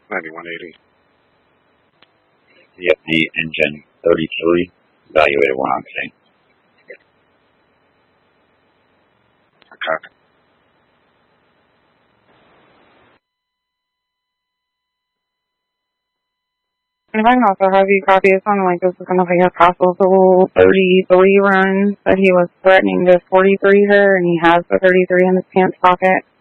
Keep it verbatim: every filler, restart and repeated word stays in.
ninety-one eighty. C F D engine thirty-three, evaluated one on scene. Okay. And I can also have you copy this one, like this is going to be a possible thirty-three run, but he was threatening to forty-three her, and he has the thirty-three in his pants pocket.